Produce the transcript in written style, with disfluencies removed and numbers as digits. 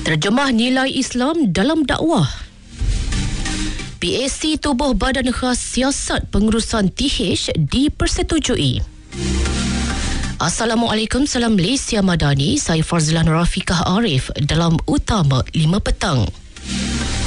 Terjemah nilai Islam dalam dakwah. PAC tubuh Badan Khas Siasat Pengurusan TH dipersetujui. Assalamualaikum, salam Malaysia Madani. Saya Farzlan Rafiqah Arif dalam Utama 5 petang.